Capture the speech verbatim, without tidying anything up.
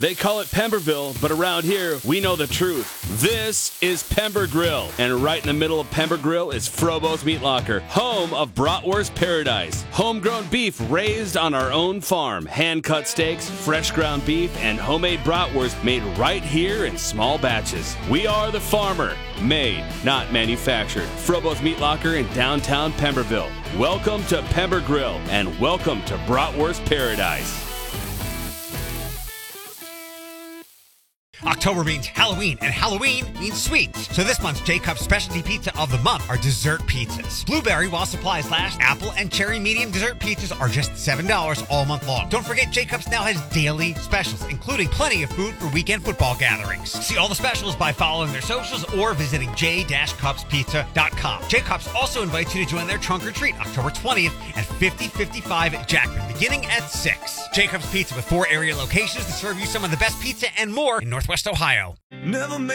They call it Pemberville, but around here, we know the truth. This is Pember Grill, and right in the middle of Pember Grill is Frobo's Meat Locker, home of Bratwurst Paradise. Homegrown beef raised on our own farm, hand-cut steaks, fresh ground beef, and homemade bratwurst made right here in small batches. We are the farmer, made, not manufactured. Frobo's Meat Locker in downtown Pemberville. Welcome to Pember Grill, and welcome to Bratwurst Paradise. October means Halloween, and Halloween means sweets. So this month's Jacob's specialty pizza of the month are dessert pizzas. Blueberry while supplies last, apple and cherry medium dessert pizzas are just seven dollars all month long. Don't forget Jacob's now has daily specials, including plenty of food for weekend football gatherings. See all the specials by following their socials or visiting j dash cups pizza dot com. Jacob's also invites you to join their trunk or treat October twentieth at fifty fifty-five Jackman, beginning at six. Jacob's Pizza with four area locations to serve you some of the best pizza and more in Northwest Ohio. Never